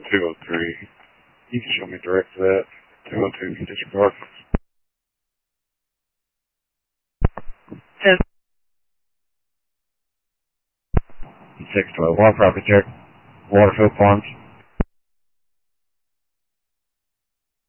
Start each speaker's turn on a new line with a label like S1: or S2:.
S1: 203. You can show me direct to that. 202 disregard.
S2: 612, Water Property Check. Waterfield Farms.